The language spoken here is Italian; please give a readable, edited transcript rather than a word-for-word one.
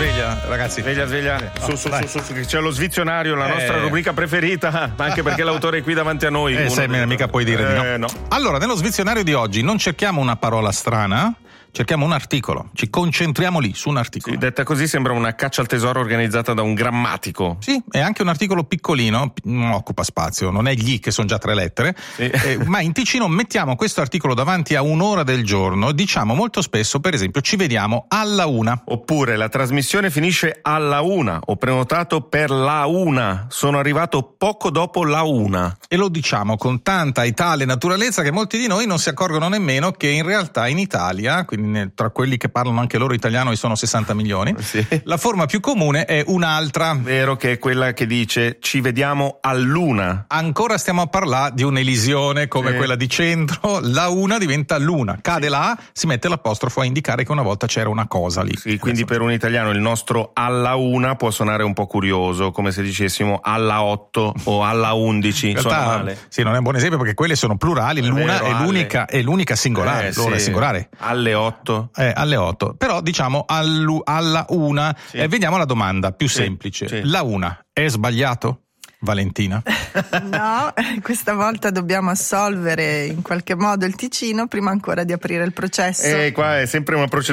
sveglia, ragazzi. Sveglia. Su, che c'è lo svizionario, la nostra rubrica preferita, anche perché l'autore è qui davanti a noi. Mica puoi dire di no. No. Allora, nello svizionario di oggi non cerchiamo una parola strana, cerchiamo un articolo. Ci concentriamo lì, su un articolo. Sì, detta così sembra una caccia al tesoro organizzata da un grammatico. Sì, è anche un articolo piccolino, non occupa spazio, non è gli che sono già 3 lettere, sì. Ma in Ticino mettiamo questo articolo davanti a un'ora del giorno, diciamo molto spesso, per esempio, ci vediamo alla 1. Oppure la trasmissione finisce alla 1, ho prenotato per la 1, sono arrivato poco dopo la 1. E lo diciamo con tanta e tale naturalezza che molti di noi non si accorgono nemmeno che in realtà in Italia, quindi tra quelli che parlano anche loro italiano, sono 60 milioni, sì. La forma più comune è un'altra. Vero, che è quella che dice ci vediamo all'una. Ancora stiamo a parlare di un'elisione come quella di centro, la una diventa l'una, cade la A, si mette l'apostrofo a indicare che una volta c'era una cosa lì. Sì, quindi per un italiano il nostro alla una può suonare un po' curioso, come se dicessimo alla 8 o alla 11, suona male. Sì, non è un buon esempio perché quelle sono plurali, l'una vero, è l'unica singolare, l'ora è singolare. Alle 8. Alle 8, però diciamo alla una. Sì. Vediamo la domanda più semplice. Sì. La una è sbagliato? Valentina? No, questa volta dobbiamo assolvere in qualche modo il Ticino prima ancora di aprire il processo. Qua è sempre una procedura